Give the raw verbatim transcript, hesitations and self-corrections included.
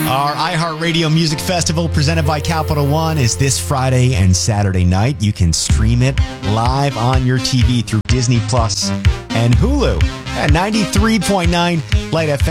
Our iHeartRadio Music Festival presented by Capital One is this Friday and Saturday night. You can stream it live on your T V through Disney Plus and Hulu at ninety-three point nine Light F M.